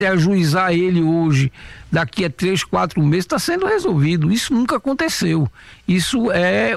ajuizar ele hoje, daqui a 3, 4 meses, está sendo resolvido. Isso nunca aconteceu. Isso é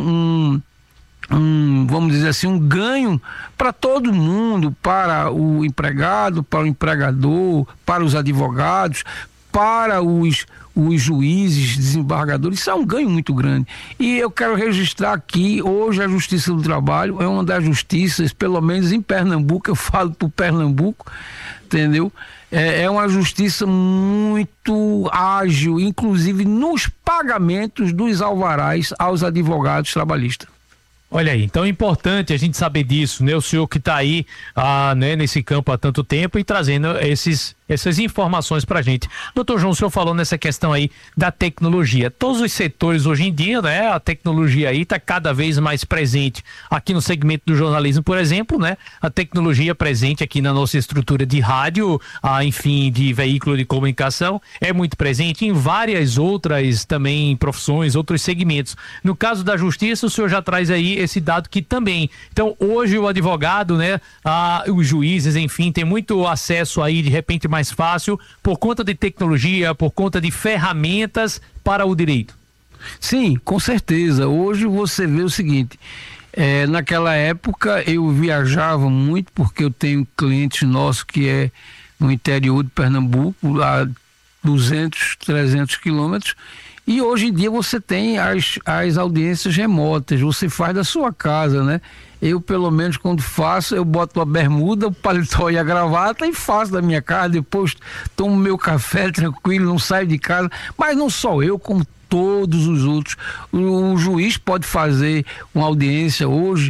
vamos dizer assim, um ganho para todo mundo, para o empregado, para o empregador, para os advogados, para os juízes, desembargadores. Isso é um ganho muito grande. E eu quero registrar aqui, hoje a Justiça do Trabalho é uma das justiças, pelo menos em Pernambuco, eu falo por Pernambuco, entendeu? É uma justiça muito ágil, inclusive nos pagamentos dos alvarás aos advogados trabalhistas. Olha aí, então é importante a gente saber disso, né? O senhor que está aí, né, nesse campo há tanto tempo e trazendo essas informações pra gente. Doutor João, o senhor falou nessa questão aí da tecnologia. Todos os setores hoje em dia, né? A tecnologia aí está cada vez mais presente. Aqui no segmento do jornalismo, por exemplo, né? A tecnologia presente aqui na nossa estrutura de rádio, enfim, de veículo de comunicação, é muito presente em várias outras também profissões, outros segmentos. No caso da justiça, o senhor já traz aí esse dado que também. Então, hoje o advogado, né? Os juízes, enfim, tem muito acesso aí, de repente, mais fácil por conta de tecnologia, por conta de ferramentas para o direito. Sim, com certeza. Hoje você vê o seguinte, naquela época eu viajava muito, porque eu tenho clientes nossos que é no interior de Pernambuco, a 200, 300 quilômetros, e hoje em dia você tem as audiências remotas, você faz da sua casa, né? Eu, pelo menos, quando faço, eu boto a bermuda, o paletó e a gravata e faço da minha casa, depois tomo meu café tranquilo, não saio de casa, mas não só eu, como todos os outros. O juiz pode fazer uma audiência hoje,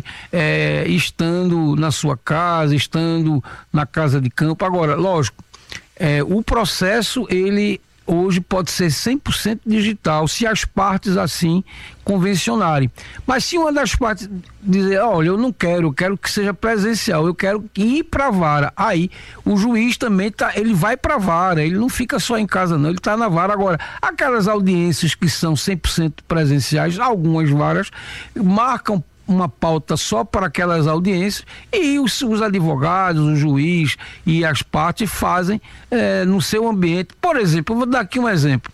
estando na sua casa, estando na casa de campo. Agora, lógico, o processo, ele hoje pode ser 100% digital, se as partes assim convencionarem. Mas se uma das partes dizer, olha, eu não quero, eu quero que seja presencial, eu quero ir para a vara, aí o juiz também ele vai para a vara, ele não fica só em casa não, ele está na vara. Agora, aquelas audiências que são 100% presenciais, algumas varas marcam uma pauta só para aquelas audiências e os advogados, o juiz e as partes fazem no seu ambiente. Por exemplo, eu vou dar aqui um exemplo.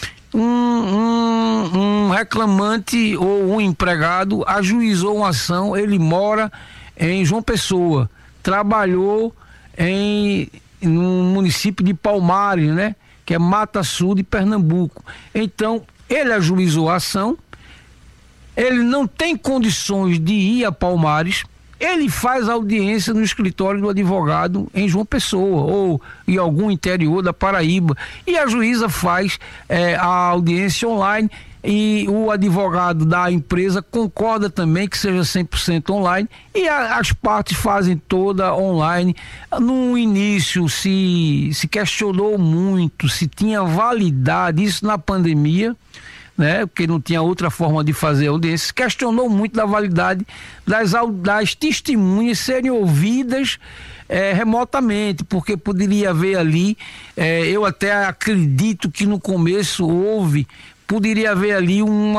Um reclamante ou um empregado ajuizou uma ação, ele mora em João Pessoa, trabalhou no município de Palmares, né? Que é Mata Sul de Pernambuco. Então, ele ajuizou a ação, ele não tem condições de ir a Palmares, ele faz audiência no escritório do advogado em João Pessoa ou em algum interior da Paraíba, e a juíza faz a audiência online, e o advogado da empresa concorda também que seja 100% online, e as partes fazem toda online. No início se questionou muito se tinha validade, isso na pandemia, né? Porque não tinha outra forma de fazer audiência, questionou muito da validade das testemunhas serem ouvidas remotamente, porque poderia haver ali, eu até acredito que no começo poderia haver ali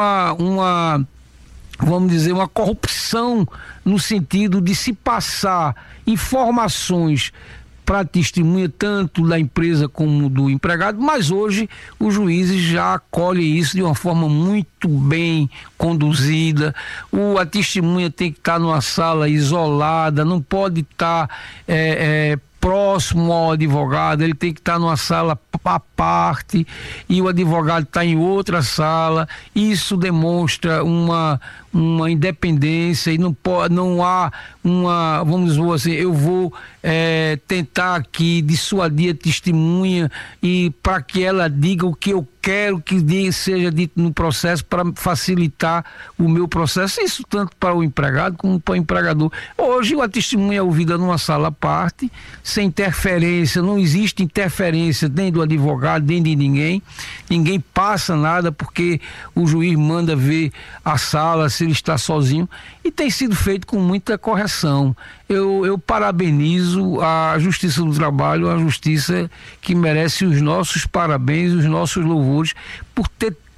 vamos dizer, uma corrupção no sentido de se passar informações para testemunha tanto da empresa como do empregado, mas hoje os juízes já acolhem isso de uma forma muito bem conduzida. A testemunha tem que estar numa sala isolada, não pode estar próximo ao advogado, ele tem que estar numa sala à parte e o advogado está em outra sala. Isso demonstra uma independência, e não há vamos dizer assim, eu vou tentar aqui dissuadir a testemunha e para que ela diga o que eu quero que seja dito no processo para facilitar o meu processo. Isso tanto para o empregado como para o empregador. Hoje a testemunha é ouvida numa sala à parte, sem interferência, não existe interferência nem do advogado, nem de ninguém passa nada, porque o juiz manda ver a sala, se ele está sozinho, e tem sido feito com muita correção. Eu parabenizo a Justiça do Trabalho, a justiça que merece os nossos parabéns, os nossos louvores, por ter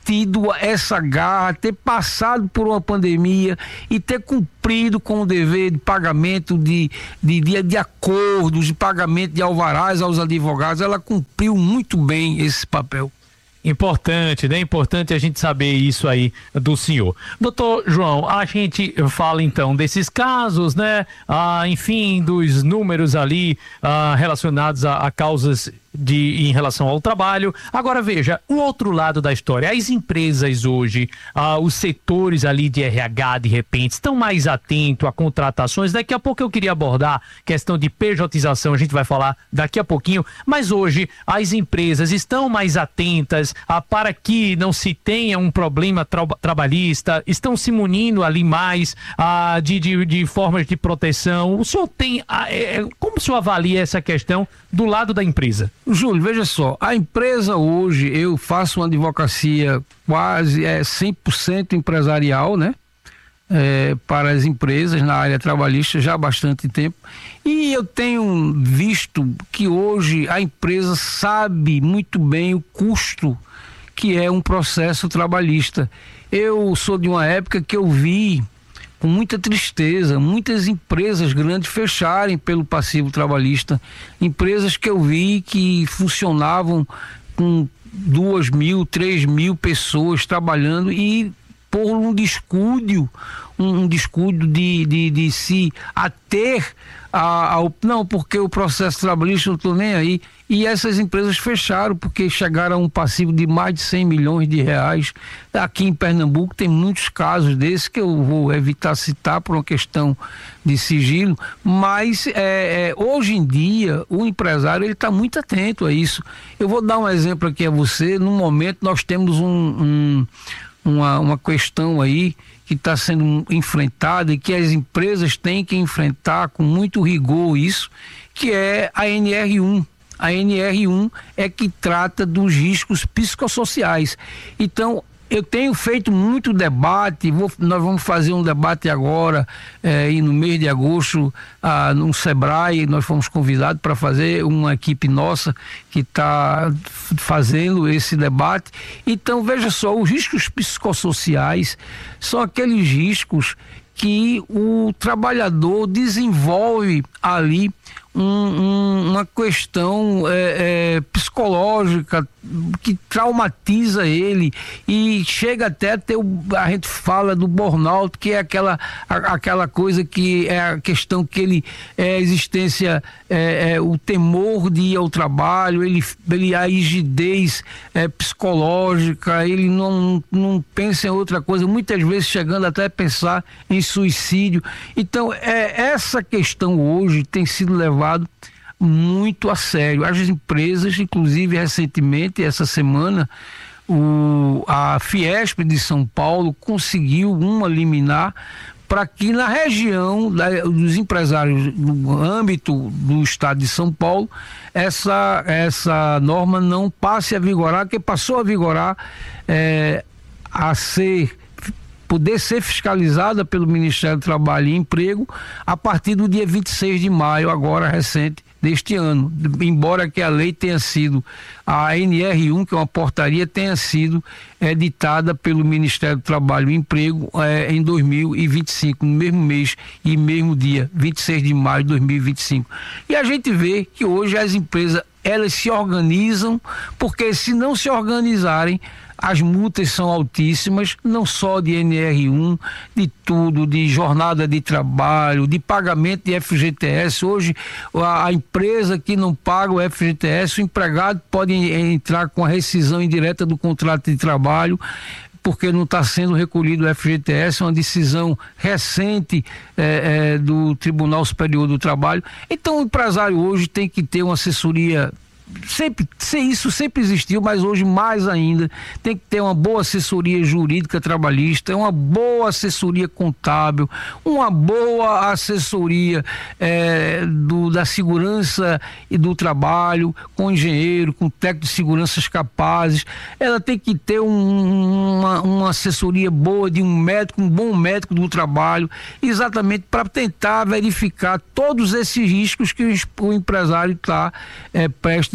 tido essa garra, ter passado por uma pandemia e ter cumprido com o dever de pagamento de acordos, de pagamento de alvarás aos advogados. Ela cumpriu muito bem esse papel. Importante, né? Importante a gente saber isso aí do senhor. Doutor João, a gente fala então desses casos, né? Enfim, dos números ali relacionados a causas em relação ao trabalho. Agora veja, o outro lado da história, as empresas hoje, os setores ali de RH, de repente, estão mais atentos a contratações. Daqui a pouco eu queria abordar questão de pejotização, a gente vai falar daqui a pouquinho, mas hoje as empresas estão mais atentas para que não se tenha um problema trabalhista, estão se munindo ali mais de formas de proteção. O senhor tem, como o senhor avalia essa questão do lado da empresa? Júlio, veja só, a empresa hoje, eu faço uma advocacia quase 100% empresarial, né? Para as empresas na área trabalhista já há bastante tempo, e eu tenho visto que hoje a empresa sabe muito bem o custo que é um processo trabalhista. Eu sou de uma época que eu vi com muita tristeza muitas empresas grandes fecharem pelo passivo trabalhista, empresas que eu vi que funcionavam com 2.000, 3.000 pessoas trabalhando e por um descuido de se ater não, porque o processo trabalhista eu não estou nem aí, e essas empresas fecharam porque chegaram a um passivo de mais de 100 milhões de reais. Aqui em Pernambuco tem muitos casos desses que eu vou evitar citar por uma questão de sigilo, mas hoje em dia o empresário ele está muito atento a isso. Eu vou dar um exemplo aqui a você. No momento nós temos uma questão aí que está sendo enfrentada e que as empresas têm que enfrentar com muito rigor isso, que é a NR1. A NR1 é que trata dos riscos psicossociais. Então, eu tenho feito muito debate, nós vamos fazer um debate agora, e no mês de agosto, no Sebrae, nós fomos convidados para fazer, uma equipe nossa que está fazendo esse debate. Então, veja só, os riscos psicossociais são aqueles riscos que o trabalhador desenvolve ali uma questão psicológica que traumatiza ele e chega até a ter, a gente fala do burnout, que é aquela coisa que é a questão que ele existência, o temor de ir ao trabalho, a rigidez psicológica, ele não pensa em outra coisa, muitas vezes chegando até a pensar em suicídio. Então essa questão hoje tem sido levada muito a sério. As empresas, inclusive recentemente, essa semana, a Fiesp de São Paulo conseguiu uma liminar para que na região dos empresários no âmbito do estado de São Paulo essa norma não passe a vigorar, que passou a vigorar poder ser fiscalizada pelo Ministério do Trabalho e Emprego a partir do dia 26 de maio, agora recente, deste ano. Embora que a lei tenha sido, a NR1, que é uma portaria, tenha sido editada pelo Ministério do Trabalho e Emprego em 2025, no mesmo mês e mesmo dia, 26 de maio de 2025. E a gente vê que hoje as empresas, elas se organizam, porque se não se organizarem, as multas são altíssimas, não só de NR1, de tudo, de jornada de trabalho, de pagamento de FGTS. Hoje, a empresa que não paga o FGTS, o empregado pode entrar com a rescisão indireta do contrato de trabalho, porque não está sendo recolhido o FGTS, é uma decisão recente do Tribunal Superior do Trabalho. Então, o empresário hoje tem que ter uma assessoria. Isso sempre existiu, mas hoje mais ainda tem que ter uma boa assessoria jurídica trabalhista, uma boa assessoria contábil, uma boa assessoria da segurança e do trabalho, com engenheiro, com técnico de seguranças capazes. Ela tem que ter uma assessoria boa de um médico, um bom médico do trabalho, exatamente para tentar verificar todos esses riscos que o empresário está prestes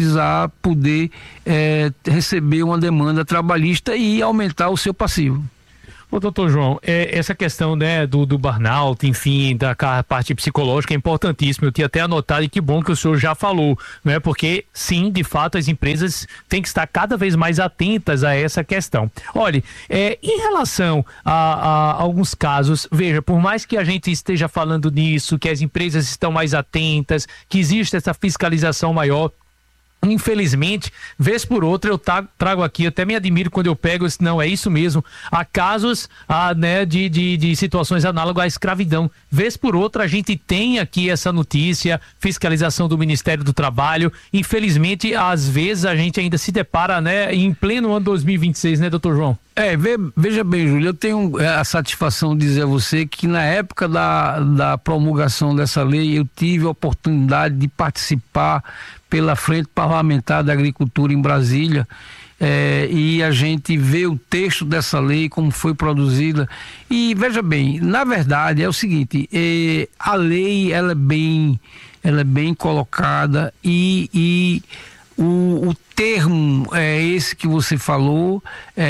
precisar poder receber uma demanda trabalhista e aumentar o seu passivo. Ô, doutor João, essa questão, né, do burnout, enfim, da parte psicológica é importantíssima. Eu tinha até anotado, e que bom que o senhor já falou, né? Porque, sim, de fato, as empresas têm que estar cada vez mais atentas a essa questão. Olha, em relação a alguns casos, veja, por mais que a gente esteja falando nisso, que as empresas estão mais atentas, que existe essa fiscalização maior, infelizmente, vez por outra eu trago aqui, até me admiro quando eu pego, não, é isso mesmo, há casos né, de situações análogas à escravidão. Vez por outra a gente tem aqui essa notícia, fiscalização do Ministério do Trabalho. Infelizmente, às vezes a gente ainda se depara, né, em pleno ano 2026, né, doutor João? Veja bem, Júlio, eu tenho a satisfação de dizer a você que na época da promulgação dessa lei eu tive a oportunidade de participar pela Frente Parlamentar da Agricultura em Brasília, e a gente vê o texto dessa lei, como foi produzida, e veja bem, na verdade é o seguinte, a lei ela é bem colocada e o termo é esse que você falou,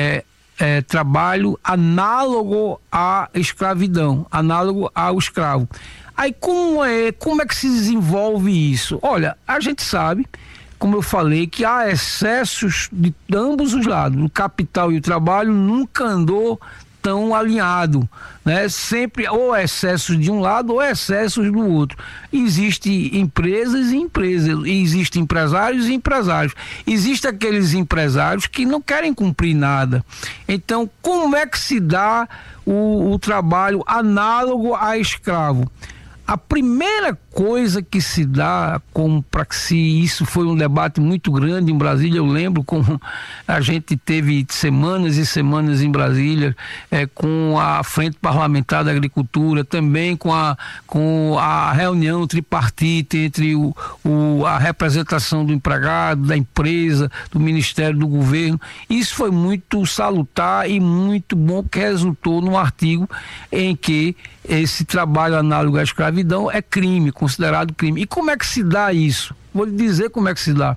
trabalho análogo à escravidão, análogo ao escravo. Aí como é que se desenvolve isso? Olha, a gente sabe, como eu falei, que há excessos de ambos os lados. O capital e o trabalho nunca andou tão alinhado, né? Sempre ou excessos de um lado ou excessos do outro. Existem empresas e empresas, existem empresários e empresários. Existem aqueles empresários que não querem cumprir nada. Então, como é que se dá o trabalho análogo a escravo? A primeira coisa que se dá, como para que se isso foi um debate muito grande em Brasília, eu lembro como a gente teve semanas e semanas em Brasília, com a Frente Parlamentar da Agricultura, também com a reunião tripartite entre a representação do empregado, da empresa, do Ministério, do Governo. Isso foi muito salutar e muito bom, que resultou num artigo em que esse trabalho análogo à escravidão é crime, considerado crime. E como é que se dá isso? Vou lhe dizer como é que se dá.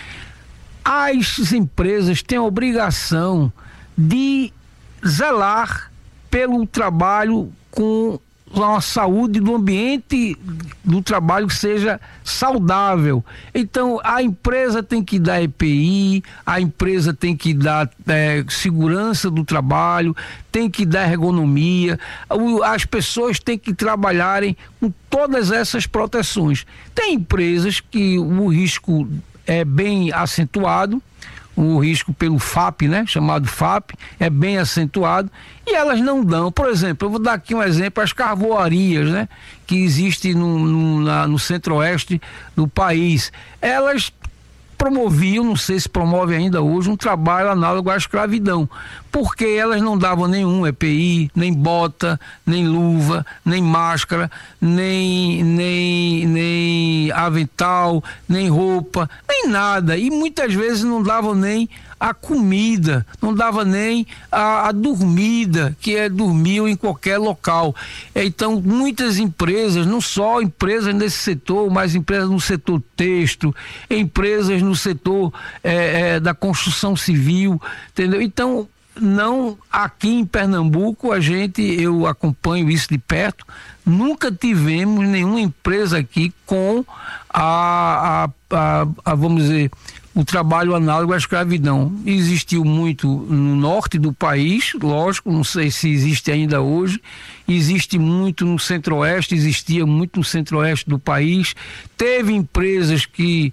As empresas têm a obrigação de zelar pelo trabalho com a saúde do ambiente do trabalho que seja saudável. Então a empresa tem que dar EPI, a empresa tem que dar segurança do trabalho, tem que dar ergonomia, as pessoas têm que trabalharem com todas essas proteções. Tem empresas que o risco é bem acentuado, o risco pelo FAP, né, chamado FAP, é bem acentuado, e elas não dão. Por exemplo, eu vou dar aqui um exemplo, as carvoarias, né, que existem no centro-oeste do país. Elas promoviam, não sei se promove ainda hoje, um trabalho análogo à escravidão, porque elas não davam nenhum EPI, nem bota, nem luva, nem máscara, nem avental, nem roupa, nem nada, e muitas vezes não davam nem a comida, não dava nem a dormida, que dormiam em qualquer local. Então muitas empresas, não só empresas nesse setor, mas empresas no setor têxtil, empresas no setor da construção civil, entendeu? Então não, aqui em Pernambuco eu acompanho isso de perto, nunca tivemos nenhuma empresa aqui com vamos dizer, o trabalho análogo à escravidão. Existiu muito no norte do país, lógico, não sei se existe ainda hoje, existe muito no centro-oeste, existia muito no centro-oeste do país, teve empresas que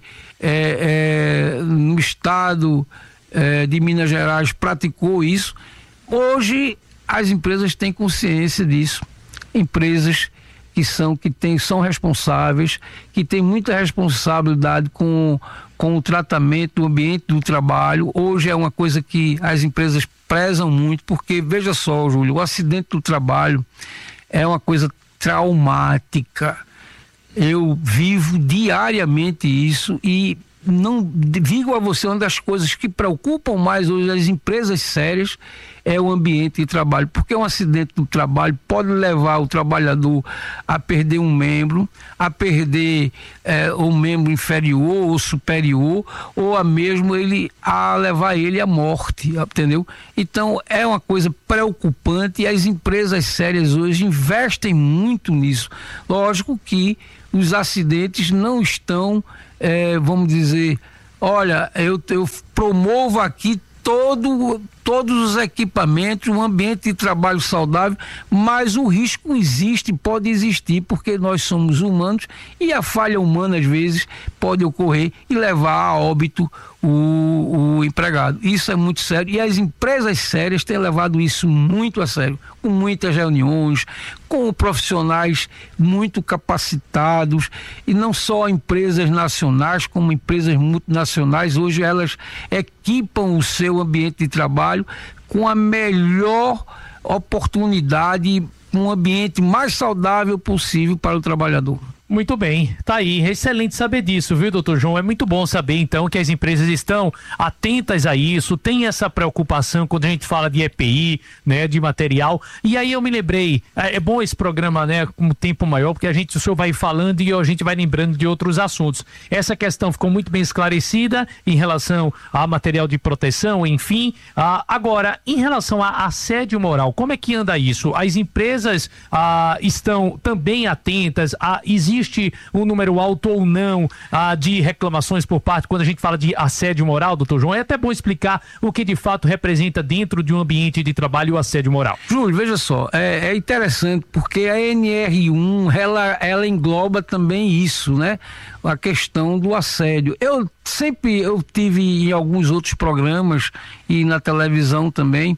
no estado de Minas Gerais praticou isso. Hoje as empresas têm consciência disso, empresas que são responsáveis, que têm muita responsabilidade com o tratamento do ambiente do trabalho. Hoje é uma coisa que as empresas prezam muito, porque veja só, Júlio, o acidente do trabalho é uma coisa traumática. Eu vivo diariamente isso e não digo a você, uma das coisas que preocupam mais hoje as empresas sérias é o ambiente de trabalho, porque um acidente do trabalho pode levar o trabalhador a perder um membro, a perder o membro inferior ou superior, ou a mesmo a levar ele à morte, entendeu? Então é uma coisa preocupante e as empresas sérias hoje investem muito nisso. Lógico que os acidentes não estão, vamos dizer, olha, eu promovo aqui todos os equipamentos, um ambiente de trabalho saudável, mas o risco existe, pode existir, porque nós somos humanos e a falha humana às vezes pode ocorrer e levar a óbito o empregado. Isso é muito sério e as empresas sérias têm levado isso muito a sério, com muitas reuniões, com profissionais muito capacitados, e não só empresas nacionais como empresas multinacionais. Hoje elas equipam o seu ambiente de trabalho com a melhor oportunidade, um ambiente mais saudável possível para o trabalhador. Muito bem, tá aí, excelente saber disso, viu, doutor João? É muito bom saber, então, que as empresas estão atentas a isso, tem essa preocupação quando a gente fala de EPI, né, de material. E aí eu me lembrei, é bom esse programa, né, com tempo maior, porque o senhor vai falando e a gente vai lembrando de outros assuntos. Essa questão ficou muito bem esclarecida em relação a material de proteção, enfim. Agora, em relação a assédio moral, como é que anda isso? As empresas estão também atentas? Existe um número alto ou não de reclamações por parte, quando a gente fala de assédio moral, doutor João? É até bom explicar o que de fato representa dentro de um ambiente de trabalho o assédio moral. Júlio, veja só, é interessante porque a NR1, ela engloba também isso, né? A questão do assédio. Eu tive em alguns outros programas e na televisão também,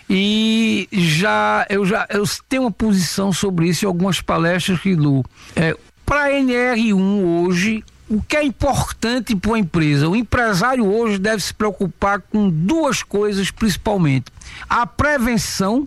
e eu tenho uma posição sobre isso em algumas palestras que dou. Para a NR1 hoje, o que é importante para uma empresa? O empresário hoje deve se preocupar com duas coisas principalmente. A prevenção,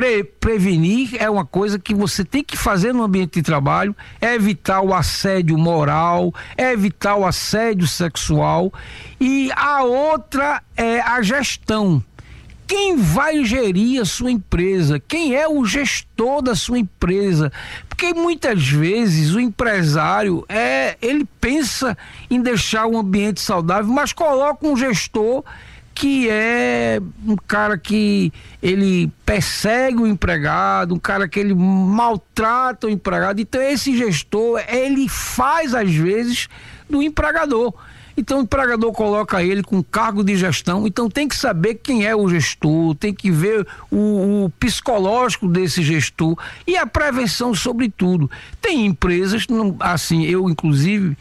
prevenir é uma coisa que você tem que fazer no ambiente de trabalho, é evitar o assédio moral, é evitar o assédio sexual, e a outra é a gestão. Quem vai gerir a sua empresa? Quem é o gestor da sua empresa? Porque muitas vezes o empresário ele pensa em deixar um ambiente saudável, mas coloca um gestor que é um cara que ele persegue o empregado, um cara que ele maltrata o empregado. Então esse gestor, ele faz às vezes do empregador. Então o empregador coloca ele com cargo de gestão, então tem que saber quem é o gestor, tem que ver o psicológico desse gestor e a prevenção sobretudo. Tem empresas, assim, eu inclusive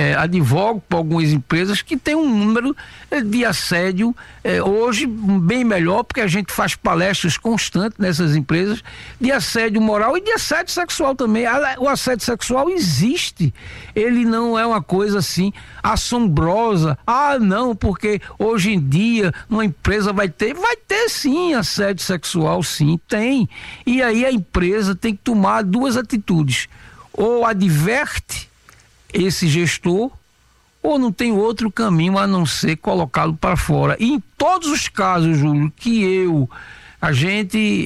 advogo para algumas empresas que tem um número de assédio hoje bem melhor, porque a gente faz palestras constantes nessas empresas de assédio moral e de assédio sexual também. O assédio sexual existe, ele não é uma coisa assim assombrosa. Não, porque hoje em dia uma empresa vai ter sim assédio sexual, sim, tem. E aí a empresa tem que tomar duas atitudes: ou adverte esse gestor, ou não tem outro caminho a não ser colocá-lo para fora. E em todos os casos, Júlio, que a gente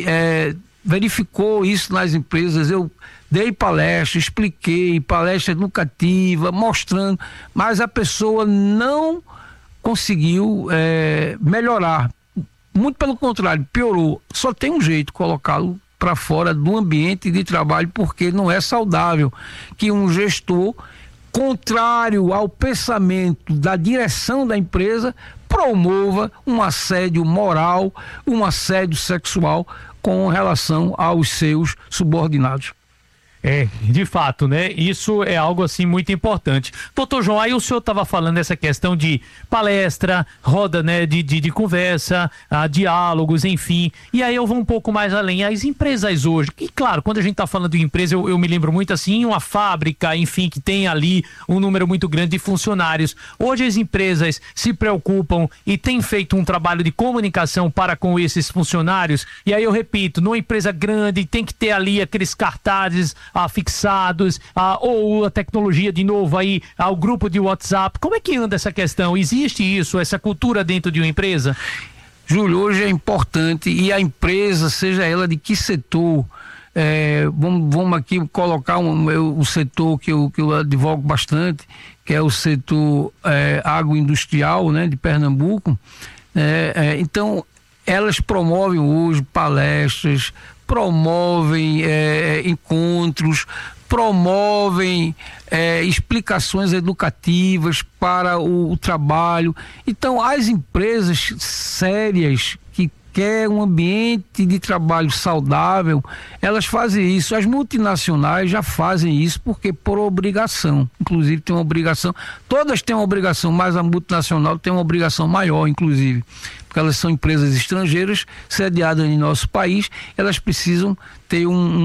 verificou isso nas empresas, eu dei palestra, expliquei, palestra educativa, mostrando, mas a pessoa não conseguiu melhorar. Muito pelo contrário, piorou. Só tem um jeito: colocá-lo para fora do ambiente de trabalho, porque não é saudável que um gestor, contrário ao pensamento da direção da empresa, promova um assédio moral, um assédio sexual com relação aos seus subordinados. De fato, né? Isso é algo assim muito importante. Doutor João, aí o senhor estava falando dessa questão de palestra, roda, né, de conversa, diálogos, enfim. E aí eu vou um pouco mais além. As empresas hoje, e claro, quando a gente está falando de empresa, eu me lembro muito assim, uma fábrica, enfim, que tem ali um número muito grande de funcionários. Hoje as empresas se preocupam e têm feito um trabalho de comunicação para com esses funcionários. E aí eu repito, numa empresa grande tem que ter ali aqueles cartazes, fixados, ou a tecnologia de novo aí, o grupo de WhatsApp? Como é que anda essa questão? Existe isso, essa cultura dentro de uma empresa? Júlio, hoje é importante, e a empresa, seja ela de que setor, vamos aqui colocar o setor que eu advogo bastante, que é o setor agroindustrial, né, de Pernambuco. Então, elas promovem hoje palestras, promovem encontros, promovem explicações educativas para o trabalho. Então, as empresas sérias que querem um ambiente de trabalho saudável, elas fazem isso. As multinacionais já fazem isso porque por obrigação. Inclusive tem uma obrigação, todas têm uma obrigação, mas a multinacional tem uma obrigação maior, inclusive, porque elas são empresas estrangeiras sediadas em nosso país. Elas precisam ter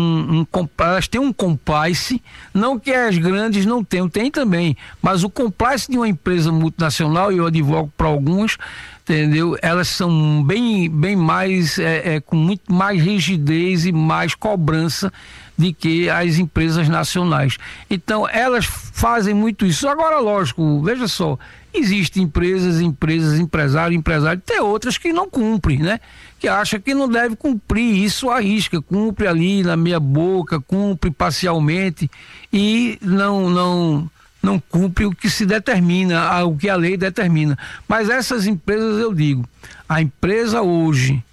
elas têm um compliance, não que as grandes não tenham, tem também, mas o compliance de uma empresa multinacional, e eu advogo para algumas, entendeu? Elas são bem mais, com muito mais rigidez e mais cobrança de que as empresas nacionais. Então, elas fazem muito isso. Agora, lógico, veja só, existem empresas, empresários, tem outras que não cumprem, né? Que acham que não deve cumprir isso à risca, cumpre ali na meia boca, cumpre parcialmente e não cumpre o que se determina, o que a lei determina. Mas essas empresas, eu digo, a empresa hoje,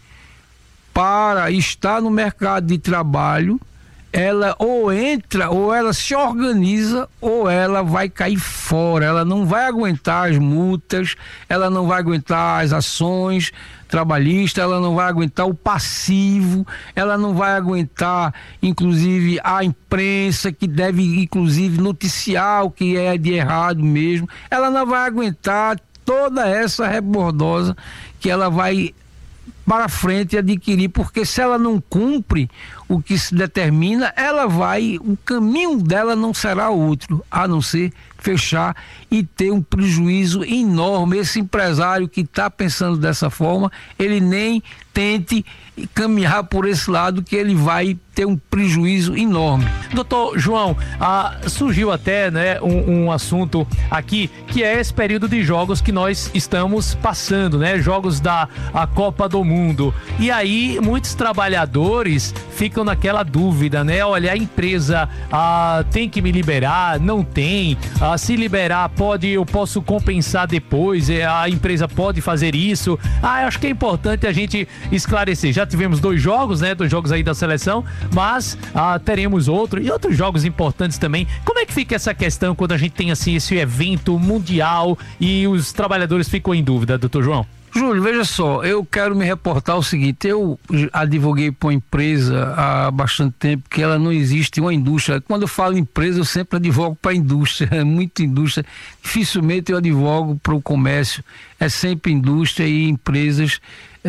para estar no mercado de trabalho, ela ou entra, ou ela se organiza, ou ela vai cair fora. Ela não vai aguentar as multas, ela não vai aguentar as ações trabalhistas, ela não vai aguentar o passivo, ela não vai aguentar, inclusive, a imprensa, que deve, inclusive, noticiar o que é de errado mesmo. Ela não vai aguentar toda essa rebordosa que ela vai para frente adquirir, porque se ela não cumpre o que se determina, o caminho dela não será outro, a não ser fechar e ter um prejuízo enorme. Esse empresário que está pensando dessa forma, ele nem tente caminhar por esse lado, que ele vai ter um prejuízo enorme. Doutor João, surgiu até, né, um assunto aqui, que é esse período de jogos que nós estamos passando, né, jogos da Copa do Mundo, e aí muitos trabalhadores ficam naquela dúvida, né, olha, a empresa tem que me liberar, não tem, se liberar eu posso compensar depois, a empresa pode fazer isso. Eu acho que é importante a gente esclarecer. Já tivemos 2 jogos, né, 2 jogos aí da seleção, mas teremos outros jogos importantes também. Como é que fica essa questão quando a gente tem assim esse evento mundial e os trabalhadores ficam em dúvida, doutor João? Júlio, veja só, eu quero me reportar o seguinte: eu advoguei para uma empresa há bastante tempo que ela não existe, uma indústria. Quando eu falo empresa, eu sempre advogo para a indústria, muita indústria. Dificilmente eu advogo para o comércio, é sempre indústria e empresas,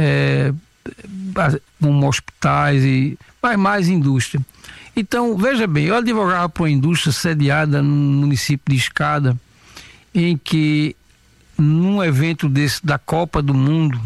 como hospitais, mas mais indústria. Então, veja bem, eu advogava para uma indústria sediada no município de Escada, em que num evento desse da Copa do Mundo,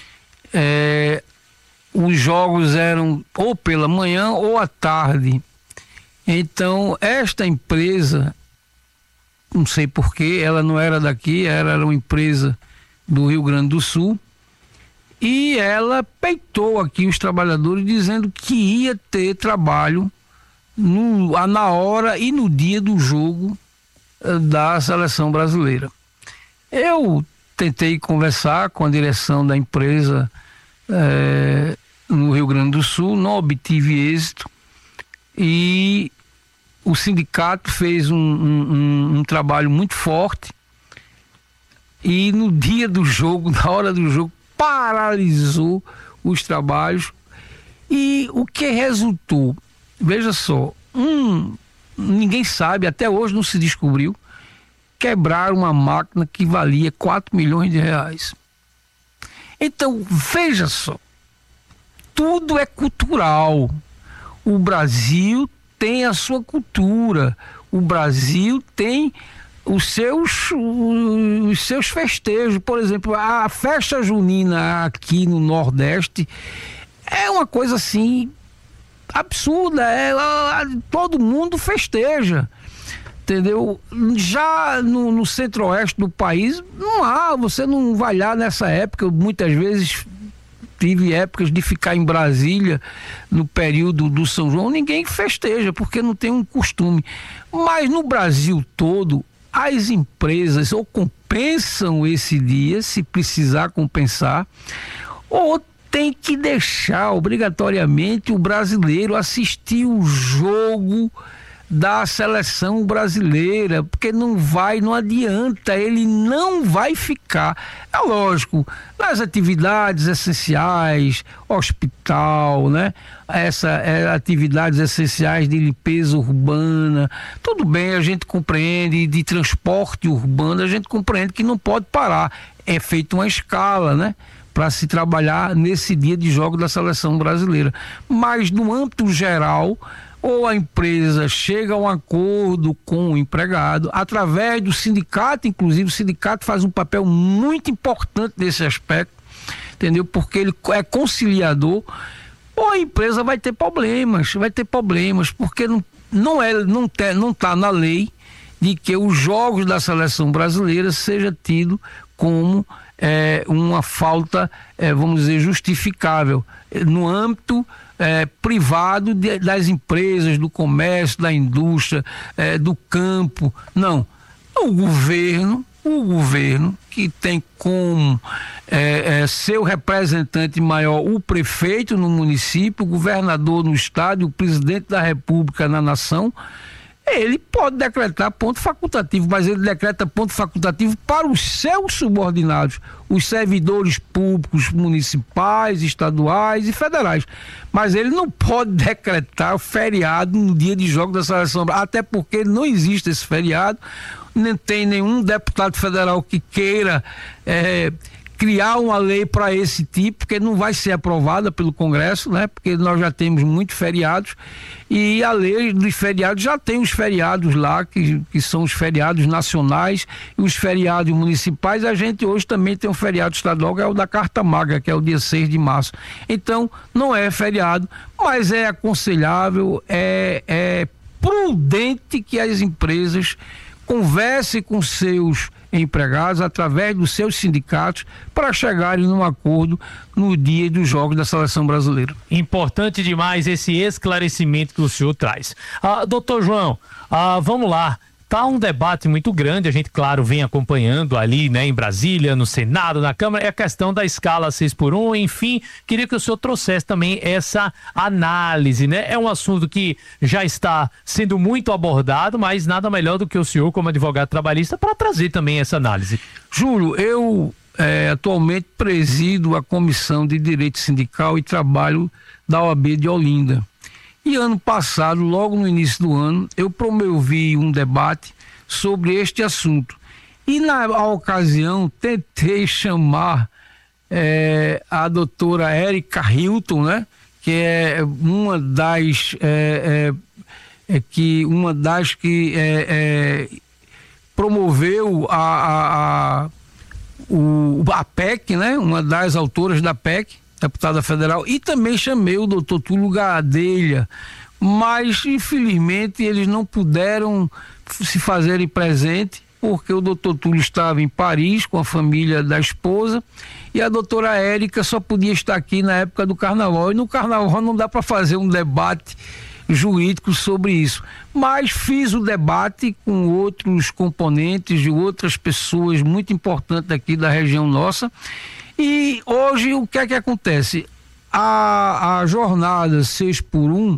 os jogos eram ou pela manhã ou à tarde. Então, esta empresa, não sei porquê, ela não era daqui, era uma empresa do Rio Grande do Sul, e ela peitou aqui os trabalhadores dizendo que ia ter trabalho na hora e no dia do jogo da seleção brasileira. Eu tentei conversar com a direção da empresa no Rio Grande do Sul, não obtive êxito, e o sindicato fez um trabalho muito forte, e no dia do jogo, na hora do jogo, paralisou os trabalhos. E o que resultou? Veja só, ninguém sabe, até hoje não se descobriu, quebraram uma máquina que valia 4 milhões de reais. Então, veja só, tudo é cultural. O Brasil tem a sua cultura, o Brasil tem os seus festejos. Por exemplo, a festa junina aqui no Nordeste é uma coisa assim absurda, todo mundo festeja, entendeu? Já no centro-oeste do país, você não vai lá nessa época. Muitas vezes tive épocas de ficar em Brasília no período do São João, ninguém festeja, porque não tem um costume. Mas no Brasil todo, as empresas ou compensam esse dia, se precisar compensar, ou tem que deixar obrigatoriamente o brasileiro assistir o jogo da seleção brasileira, porque não adianta, ele não vai ficar. É lógico, nas atividades essenciais, hospital, né? Atividades essenciais de limpeza urbana, tudo bem, a gente compreende, de transporte urbano, a gente compreende que não pode parar. É feita uma escala, né? Para se trabalhar nesse dia de jogo da seleção brasileira. Mas no âmbito geral, ou a empresa chega a um acordo com o empregado, através do sindicato, inclusive o sindicato faz um papel muito importante nesse aspecto, entendeu? Porque ele é conciliador, ou a empresa vai ter problemas, porque não está na lei de que os jogos da seleção brasileira seja tido como uma falta, vamos dizer, justificável no âmbito privado das empresas, do comércio, da indústria, do campo. Não. O governo que tem como seu representante maior o prefeito no município, o governador no estado, o presidente da república na nação, ele pode decretar ponto facultativo, mas ele decreta ponto facultativo para os seus subordinados, os servidores públicos municipais, estaduais e federais. Mas ele não pode decretar feriado no dia de jogo da seleção, até porque não existe esse feriado, nem tem nenhum deputado federal que queira criar uma lei para esse tipo, porque não vai ser aprovada pelo Congresso, né? Porque nós já temos muitos feriados e a lei dos feriados já tem os feriados lá, que são os feriados nacionais e os feriados municipais. A gente hoje também tem um feriado estadual, que é o da Carta Magna, que é o dia 6 de março. Então, não é feriado, mas é aconselhável, é prudente que as empresas conversem com seus empregados através dos seus sindicatos para chegarem num acordo no dia dos jogos da seleção brasileira. Importante demais esse esclarecimento que o senhor traz. Doutor João, vamos lá. Tá um debate muito grande, a gente, claro, vem acompanhando ali, né, em Brasília, no Senado, na Câmara, é a questão da escala 6x1, enfim, queria que o senhor trouxesse também essa análise, né? É um assunto que já está sendo muito abordado, mas nada melhor do que o senhor, como advogado trabalhista, para trazer também essa análise. Júlio, eu atualmente presido a Comissão de Direito Sindical e Trabalho da OAB de Olinda. E ano passado, logo no início do ano, eu promovi um debate sobre este assunto. E na ocasião, tentei chamar a doutora Érica Hilton, né? Que é uma das que promoveu a PEC, né? Uma das autoras da PEC, deputada federal, e também chamei o doutor Túlio Gadelha, mas infelizmente eles não puderam se fazerem presente, porque o doutor Túlio estava em Paris com a família da esposa e a doutora Érica só podia estar aqui na época do carnaval, e no carnaval não dá para fazer um debate jurídico sobre isso, mas fiz o debate com outros componentes de outras pessoas muito importantes aqui da região nossa. E hoje o que é que acontece? A jornada 6x1,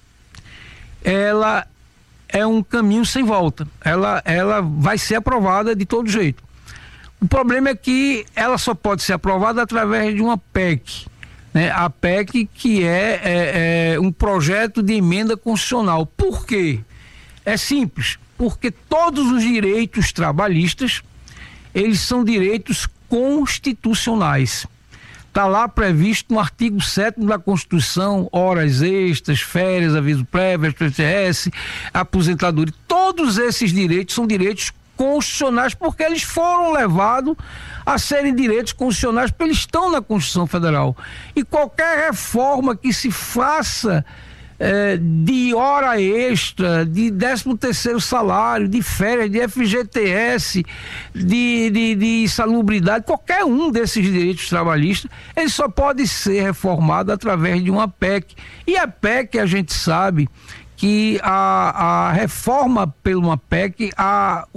ela é um caminho sem volta. Ela vai ser aprovada de todo jeito. O problema é que ela só pode ser aprovada através de uma PEC, né? A PEC, que é um projeto de emenda constitucional. Por quê? É simples, porque todos os direitos trabalhistas, eles são direitos constitucionais. Está lá previsto no artigo 7º da Constituição, horas extras, férias, aviso prévio, FGTS, aposentadoria. Todos esses direitos são direitos constitucionais, porque eles foram levados a serem direitos constitucionais, porque eles estão na Constituição Federal. E qualquer reforma que se faça de hora extra, de 13º salário, de férias, de FGTS, de insalubridade, qualquer um desses direitos trabalhistas, ele só pode ser reformado através de uma PEC. E a PEC, a gente sabe que a reforma pela uma PEC, a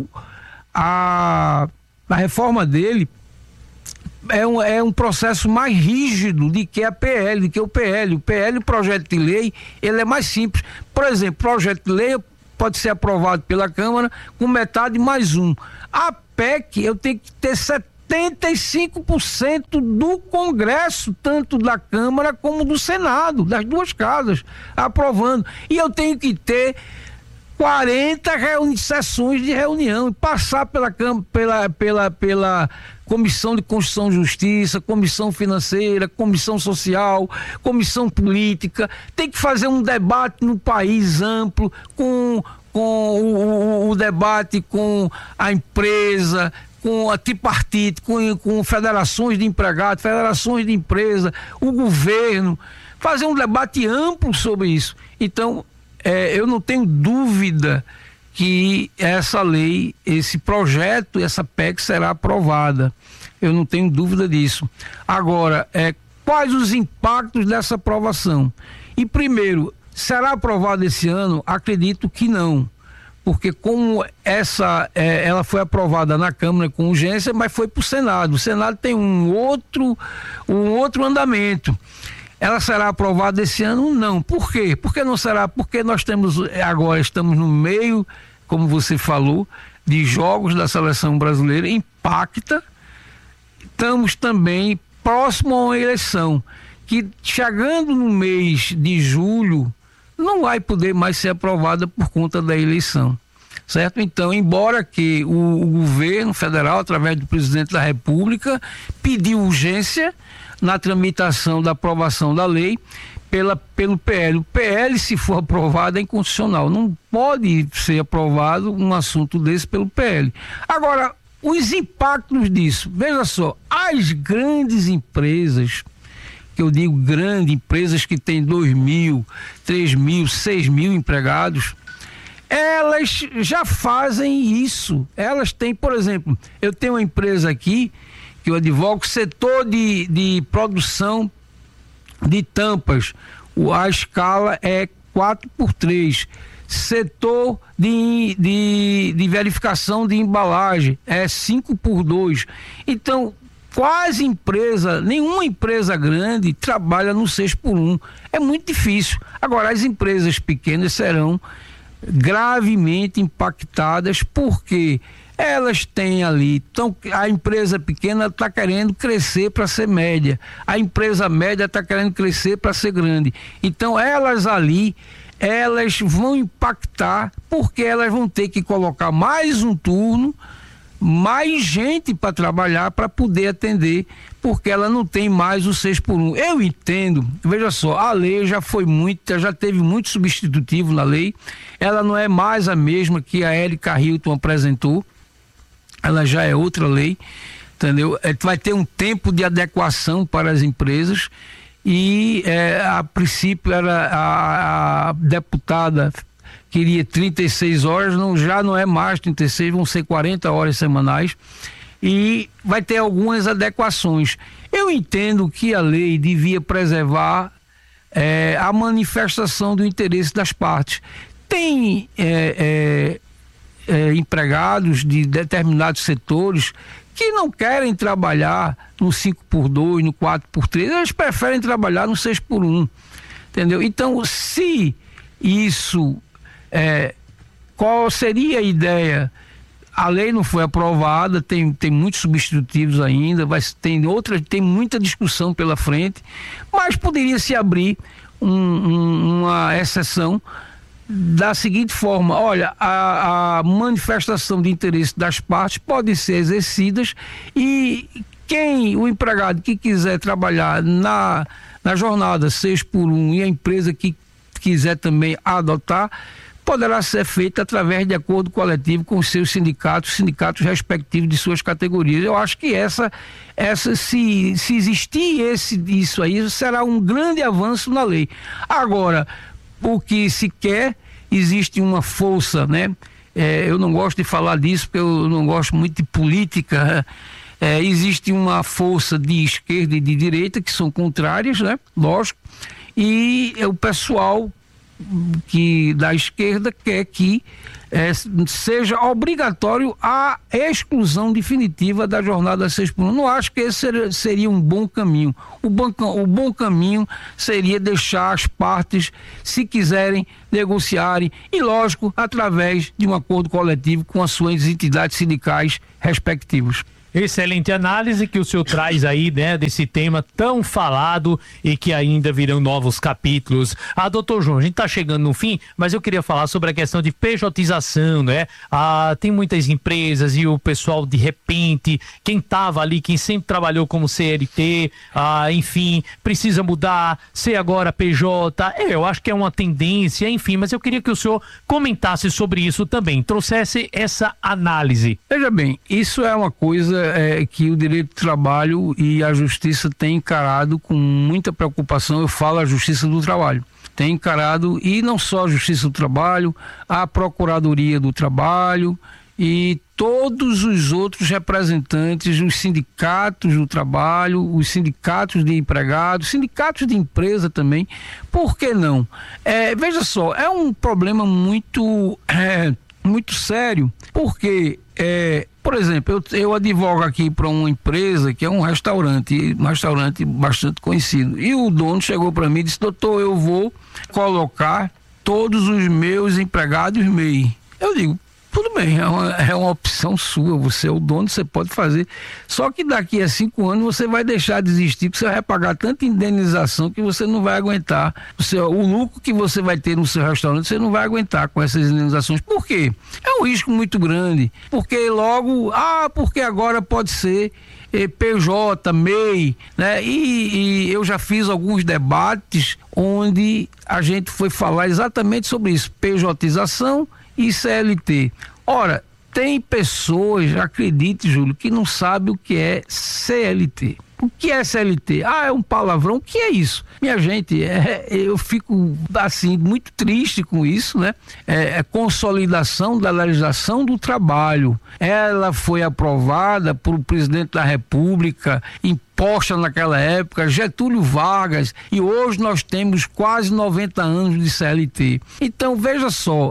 reforma dele é um processo mais rígido do que a PL, do que o PL. O PL, o projeto de lei, ele é mais simples. Por exemplo, projeto de lei pode ser aprovado pela Câmara com metade mais um. A PEC, eu tenho que ter 75% do Congresso, tanto da Câmara como do Senado, das duas casas, aprovando. E eu tenho que ter 40 sessões de reunião, passar pela Comissão de Constituição e Justiça, Comissão Financeira, Comissão Social, Comissão Política. Tem que fazer um debate no país amplo, com o debate com a empresa, com a tripartite, com federações de empregados, federações de empresa, o governo, fazer um debate amplo sobre isso. Então, eu não tenho dúvida que essa lei, esse projeto, essa PEC será aprovada. Eu não tenho dúvida disso. Agora, quais os impactos dessa aprovação? E primeiro, será aprovada esse ano? Acredito que não. Porque como ela foi aprovada na Câmara com urgência, mas foi para o Senado. O Senado tem um outro andamento. Ela será aprovada esse ano? Não. Por quê? Por que não será? Porque nós estamos no meio, como você falou, de jogos da seleção brasileira, impacta. Estamos também próximo a uma eleição, que chegando no mês de julho, não vai poder mais ser aprovada por conta da eleição. Certo? Então, embora que o governo federal, através do presidente da República, pediu urgência na tramitação da aprovação da lei pelo PL. O PL, se for aprovado, é inconstitucional. Não pode ser aprovado um assunto desse pelo PL. Agora, os impactos disso, veja só, as grandes empresas, que eu digo grandes empresas que têm 2.000, 3.000, 6.000 empregados, elas já fazem isso. Elas têm, por exemplo, eu tenho uma empresa aqui que eu advogo, setor de produção de tampas, a escala é 4x3. Setor de verificação de embalagem é 5x2. Então, nenhuma empresa grande trabalha no 6x1. É muito difícil. Agora, as empresas pequenas serão gravemente impactadas, porque elas têm ali, a empresa pequena está querendo crescer para ser média, a empresa média está querendo crescer para ser grande. Então elas vão impactar, porque elas vão ter que colocar mais um turno, mais gente para trabalhar, para poder atender, porque ela não tem mais o 6x1. Eu entendo, veja só, a lei já teve muito substitutivo na lei, ela não é mais a mesma que a Érica Hilton apresentou, ela já é outra lei, entendeu? Vai ter um tempo de adequação para as empresas e a princípio a deputada queria 36 horas, já não é mais 36, vão ser 40 horas semanais e vai ter algumas adequações. Eu entendo que a lei devia preservar a manifestação do interesse das partes. Tem empregados de determinados setores que não querem trabalhar no 5x2, no 4x3, eles preferem trabalhar no 6x1, entendeu? Então, se isso, qual seria a ideia? A lei não foi aprovada, tem muitos substitutivos ainda, tem muita discussão pela frente, mas poderia se abrir uma exceção da seguinte forma: olha, a manifestação de interesse das partes pode ser exercidas e o empregado que quiser trabalhar na jornada 6x1 e a empresa que quiser também adotar, poderá ser feita através de acordo coletivo com os seus sindicatos respectivos de suas categorias. Eu acho que se existir isso aí, será um grande avanço na lei. Agora, o que se quer, existe uma força, né? Eu não gosto de falar disso porque eu não gosto muito de política. Existe uma força de esquerda e de direita que são contrárias, né? Lógico. E o pessoal que da esquerda quer que seja obrigatório a exclusão definitiva da jornada 6 por 1. Não acho que esse seria um bom caminho. O bom caminho seria deixar as partes, se quiserem, negociarem e, lógico, através de um acordo coletivo com as suas entidades sindicais respectivas. Excelente análise que o senhor traz aí, né, desse tema tão falado e que ainda virão novos capítulos. Doutor João, a gente tá chegando no fim, mas eu queria falar sobre a questão de pejotização, né? Tem muitas empresas e o pessoal, de repente, quem tava ali, quem sempre trabalhou como CLT, enfim, precisa mudar, ser agora PJ. Eu acho que é uma tendência, enfim, mas eu queria que o senhor comentasse sobre isso também, trouxesse essa análise. Veja bem, isso é uma coisa que o direito do trabalho e a justiça têm encarado com muita preocupação. Eu falo a justiça do trabalho. Tem encarado, e não só a justiça do trabalho, a procuradoria do trabalho e todos os outros representantes, os sindicatos do trabalho, os sindicatos de empregados, sindicatos de empresa também. Por que não? Veja só, é um problema muito sério, porque por exemplo, eu advogo aqui para uma empresa que é um restaurante bastante conhecido, e o dono chegou para mim e disse: doutor, eu vou colocar todos os meus empregados MEI. Eu digo: tudo bem, é uma opção sua, você é o dono, você pode fazer. Só que daqui a 5 anos você vai deixar de existir, porque você vai pagar tanta indenização que você não vai aguentar. O lucro que você vai ter no seu restaurante, você não vai aguentar com essas indenizações. Por quê? É um risco muito grande. Porque porque agora pode ser PJ, MEI, né? E eu já fiz alguns debates onde a gente foi falar exatamente sobre isso, PJização e CLT. Ora, tem pessoas, acredite, Júlio, que não sabem o que é CLT. O que é CLT? É um palavrão. O que é isso? Minha gente, eu fico assim muito triste com isso, né? Consolidação da legislação do trabalho. Ela foi aprovada por o presidente da República, imposta naquela época, Getúlio Vargas, e hoje nós temos quase 90 anos de CLT. Então, veja só,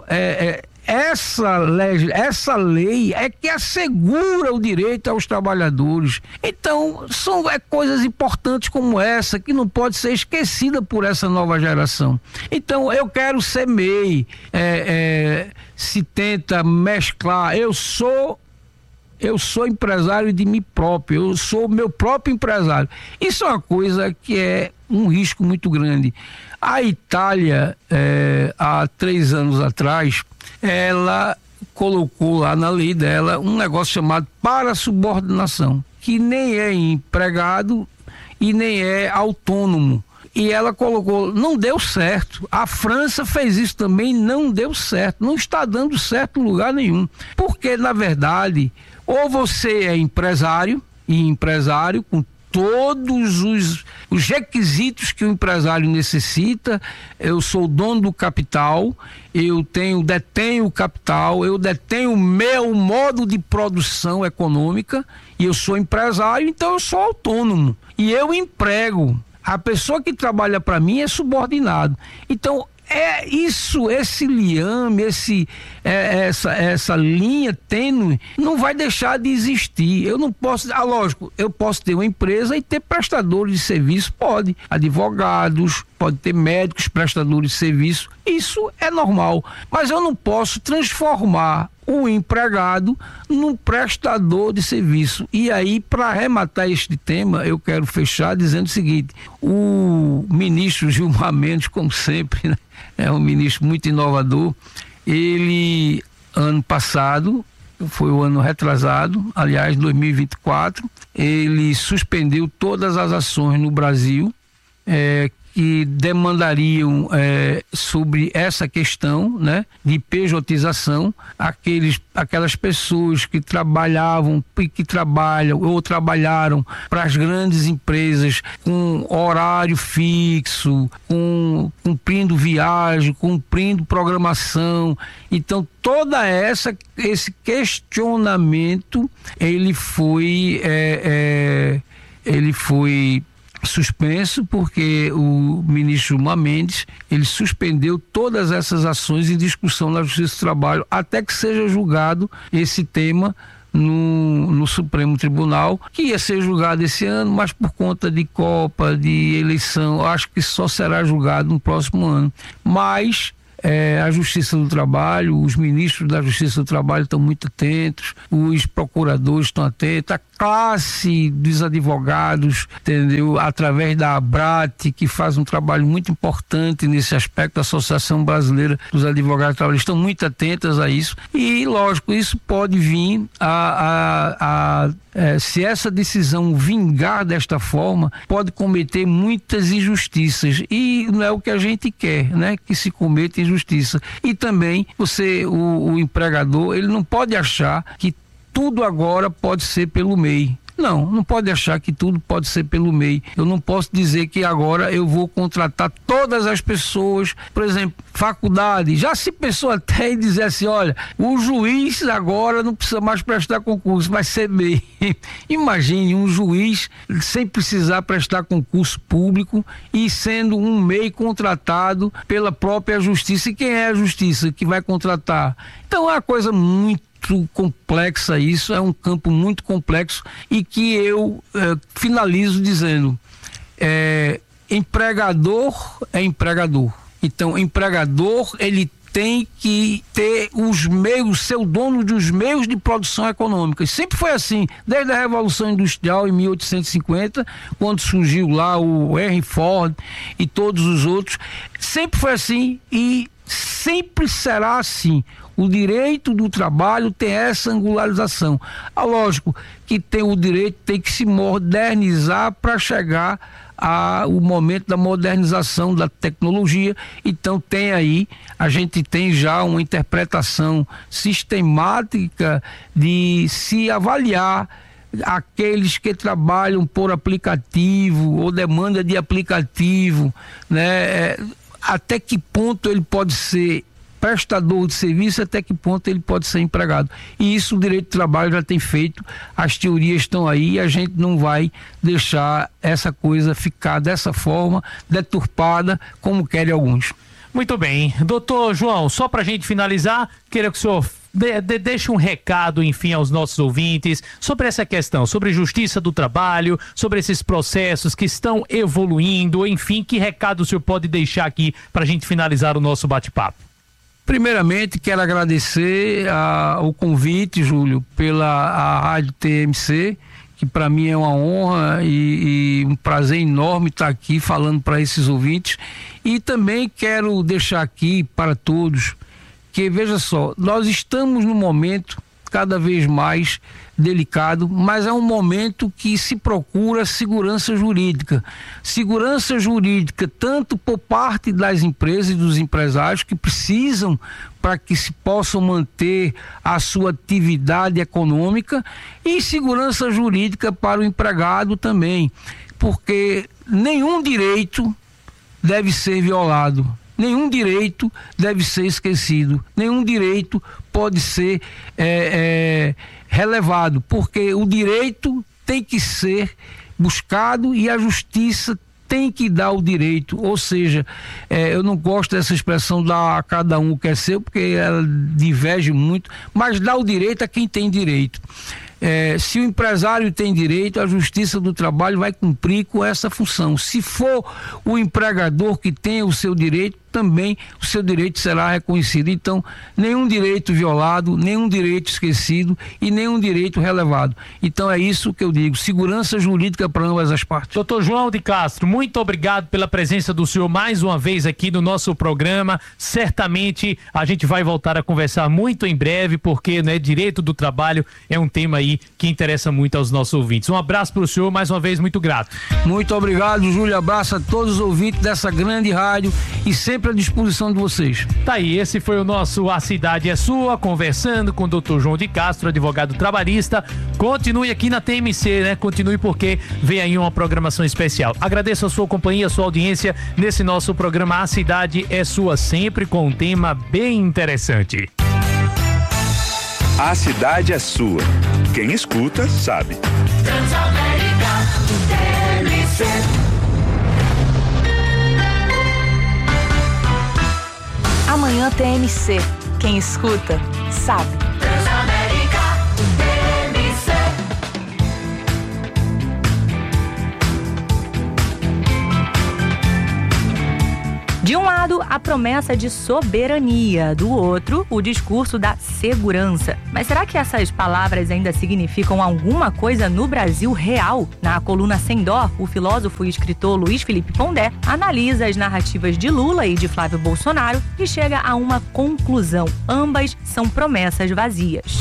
essa lei é que assegura o direito aos trabalhadores. Então, são coisas importantes como essa que não pode ser esquecida por essa nova geração. Então, eu quero ser MEI. Se tenta mesclar. Eu sou empresário de mim próprio, eu sou meu próprio empresário. Isso é uma coisa que é um risco muito grande. A Itália, há 3 anos atrás, ela colocou lá na lei dela um negócio chamado parasubordinação, que nem é empregado e nem é autônomo. E ela colocou, não deu certo. A França fez isso também, não deu certo. Não está dando certo em lugar nenhum. Porque, na verdade, ou você é empresário, e empresário com todos os requisitos que o empresário necessita. Eu sou dono do capital, detenho o capital, eu detenho o meu modo de produção econômica, e eu sou empresário, então eu sou autônomo e eu emprego. A pessoa que trabalha para mim é subordinado. Então, esse liame, essa linha tênue não vai deixar de existir. Eu não posso, lógico, eu posso ter uma empresa e ter prestadores de serviço, pode, advogados, pode ter médicos, prestadores de serviço, isso é normal, mas eu não posso transformar o empregado num prestador de serviço. E aí, para arrematar este tema, eu quero fechar dizendo o seguinte: o ministro Gilmar Mendes, como sempre, né, é um ministro muito inovador. Ele, ano passado, foi o ano retrasado, aliás, 2024, ele suspendeu todas as ações no Brasil que demandariam sobre essa questão, né, de pejotização, aquelas pessoas que trabalhavam e que trabalham ou trabalharam para as grandes empresas com horário fixo, cumprindo viagem, cumprindo programação. Então, esse questionamento ele foi suspenso, porque o ministro Gilmar Mendes ele suspendeu todas essas ações em discussão na Justiça do Trabalho até que seja julgado esse tema no Supremo Tribunal, que ia ser julgado esse ano, mas por conta de Copa, de eleição, acho que só será julgado no próximo ano. Mas a Justiça do Trabalho, os ministros da Justiça do Trabalho estão muito atentos, os procuradores estão atentos, a classe dos advogados, entendeu? Através da ABRAT, que faz um trabalho muito importante nesse aspecto, a Associação Brasileira dos Advogados do Trabalho, estão muito atentas a isso. E, lógico, isso pode vir se essa decisão vingar desta forma, pode cometer muitas injustiças, e não é o que a gente quer, né? Que se cometa injustiça. E também o empregador, ele não pode achar que tudo agora pode ser pelo MEI. Não pode achar que tudo pode ser pelo MEI. Eu não posso dizer que agora eu vou contratar todas as pessoas, por exemplo, faculdade. Já se pensou até em dizer assim, olha, o juiz agora não precisa mais prestar concurso, vai ser MEI. Imagine um juiz sem precisar prestar concurso público e sendo um MEI contratado pela própria justiça. E quem é a justiça que vai contratar? Então é uma coisa muito complexa, isso é um campo muito complexo, e que eu finalizo dizendo, empregador é empregador. Então, empregador, ele tem que ter ser o dono dos meios de produção econômica. E sempre foi assim, desde a Revolução Industrial em 1850, quando surgiu lá o Henry Ford e todos os outros, sempre foi assim e sempre será assim. O direito do trabalho tem essa angularização. Lógico que o direito tem que se modernizar para chegar ao momento da modernização da tecnologia. Então a gente tem já uma interpretação sistemática de se avaliar aqueles que trabalham por aplicativo ou demanda de aplicativo, né? Até que ponto ele pode ser prestador de serviço, até que ponto ele pode ser empregado. E isso o direito do trabalho já tem feito, as teorias estão aí, e a gente não vai deixar essa coisa ficar dessa forma, deturpada, como querem alguns. Muito bem. Doutor João, só para a gente finalizar, queria que o senhor deixe um recado, enfim, aos nossos ouvintes sobre essa questão, sobre justiça do trabalho, sobre esses processos que estão evoluindo, enfim, que recado o senhor pode deixar aqui para a gente finalizar o nosso bate-papo? Primeiramente, quero agradecer o convite, Júlio, pela Rádio TMC, que para mim é uma honra e um prazer enorme estar aqui falando para esses ouvintes. E também quero deixar aqui para todos que, veja só, nós estamos num momento cada vez mais delicado, mas é um momento que se procura segurança jurídica. Segurança jurídica tanto por parte das empresas e dos empresários que precisam para que se possam manter a sua atividade econômica, e segurança jurídica para o empregado também, porque nenhum direito deve ser violado. Nenhum direito deve ser esquecido, nenhum direito pode ser relevado, porque o direito tem que ser buscado e a justiça tem que dar o direito. Ou seja, eu não gosto dessa expressão dar a cada um o que é seu, porque ela diverge muito, mas dá o direito a quem tem direito. Se o empresário tem direito, a Justiça do Trabalho vai cumprir com essa função. Se for o empregador que tem o seu direito, também o seu direito será reconhecido. Então, nenhum direito violado, nenhum direito esquecido e nenhum direito relevado. Então é isso que eu digo, segurança jurídica para ambas as partes. Doutor João de Castro, muito obrigado pela presença do senhor mais uma vez aqui no nosso programa. Certamente a gente vai voltar a conversar muito em breve, porque, né, direito do trabalho é um tema aí que interessa muito aos nossos ouvintes. Um abraço para o senhor, mais uma vez, muito grato. Muito obrigado, Júlio. Abraço a todos os ouvintes dessa grande rádio e sempre à disposição de vocês. Tá aí, esse foi o nosso A Cidade é Sua, conversando com o doutor João de Castro, advogado trabalhista. Continue aqui na TMC, né? Continue, porque vem aí uma programação especial. Agradeço a sua companhia, a sua audiência nesse nosso programa A Cidade é Sua, sempre com um tema bem interessante. A cidade é sua. Quem escuta, sabe. Transamérica, TMC. Amanhã TMC. Quem escuta, sabe. Transamérica, TMC. De um lado, a promessa de soberania, do outro, o discurso da segurança. Mas será que essas palavras ainda significam alguma coisa no Brasil real? Na coluna Sem Dó, o filósofo e escritor Luiz Felipe Pondé analisa as narrativas de Lula e de Flávio Bolsonaro e chega a uma conclusão: ambas são promessas vazias.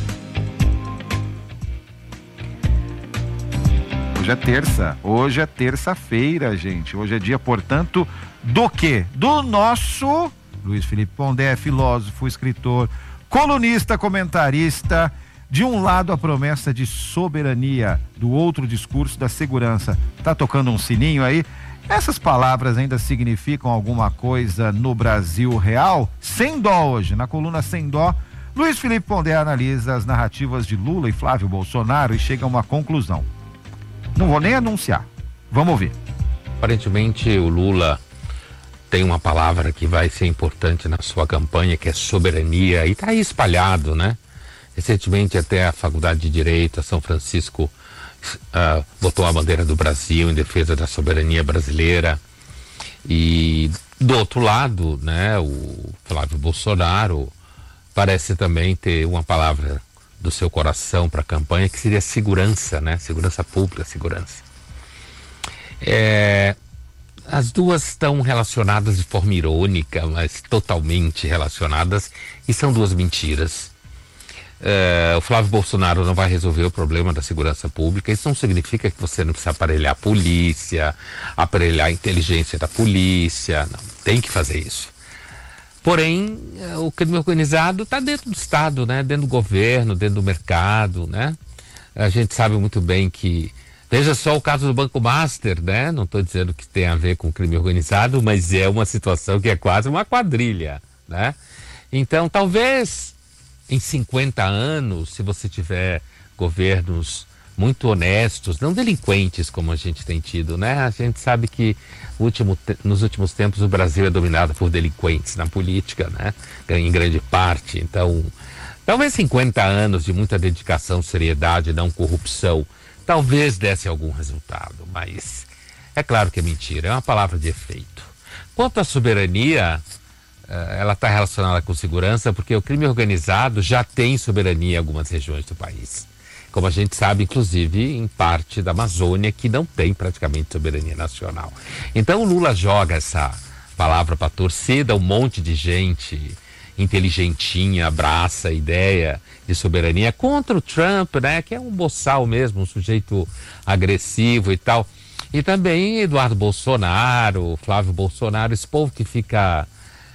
Hoje é terça-feira, gente. Hoje é dia, portanto, do quê? Do nosso Luiz Felipe Pondé, filósofo, escritor, colunista, comentarista. De um lado, a promessa de soberania, do outro, o discurso da segurança. Tá tocando um sininho aí? Essas palavras ainda significam alguma coisa no Brasil real? Sem Dó hoje, na coluna Sem Dó, Luiz Felipe Pondé analisa as narrativas de Lula e Flávio Bolsonaro e chega a uma conclusão. Não vou nem anunciar. Vamos ouvir. Aparentemente o Lula tem uma palavra que vai ser importante na sua campanha, que é soberania, e está aí espalhado, né? Recentemente até a Faculdade de Direito, a São Francisco, botou a bandeira do Brasil em defesa da soberania brasileira. E do outro lado, né, o Flávio Bolsonaro parece também ter uma palavra do seu coração para a campanha, que seria segurança, né? Segurança pública, segurança. As duas estão relacionadas de forma irônica, mas totalmente relacionadas, e são duas mentiras. O Flávio Bolsonaro não vai resolver o problema da segurança pública. Isso não significa que você não precisa aparelhar a polícia, aparelhar a inteligência da polícia, não, tem que fazer isso. Porém, o crime organizado está dentro do Estado, né? Dentro do governo, dentro do mercado, né? A gente sabe muito bem que... Veja só o caso do Banco Master, né? Não estou dizendo que tem a ver com crime organizado, mas é uma situação que é quase uma quadrilha, né? Então, talvez em 50 anos, se você tiver governos muito honestos, não delinquentes como a gente tem tido, né? A gente sabe que nos últimos tempos o Brasil é dominado por delinquentes na política, né? Em grande parte. Então, talvez 50 anos de muita dedicação, seriedade, não corrupção, talvez desse algum resultado, mas é claro que é mentira, é uma palavra de efeito. Quanto à soberania, ela está relacionada com segurança, porque o crime organizado já tem soberania em algumas regiões do país. Como a gente sabe, inclusive, em parte da Amazônia, que não tem praticamente soberania nacional. Então o Lula joga essa palavra para a torcida, um monte de gente inteligentinha abraça a ideia de soberania contra o Trump, né, que é um boçal mesmo, um sujeito agressivo e tal. E também Eduardo Bolsonaro, Flávio Bolsonaro, esse povo que fica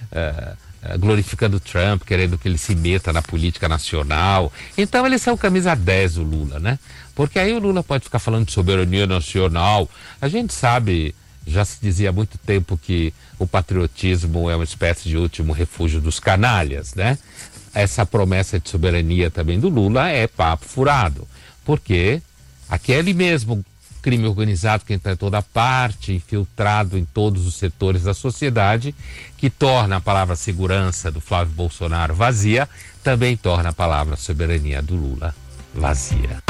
glorificando o Trump, querendo que ele se meta na política nacional. Então eles são camisa 10 o Lula, né? Porque aí o Lula pode ficar falando de soberania nacional. A gente sabe, já se dizia há muito tempo que o patriotismo é uma espécie de último refúgio dos canalhas, né? Essa promessa de soberania também do Lula é papo furado, porque aquele mesmo crime organizado que está em toda parte, infiltrado em todos os setores da sociedade, que torna a palavra segurança do Flávio Bolsonaro vazia, também torna a palavra soberania do Lula vazia.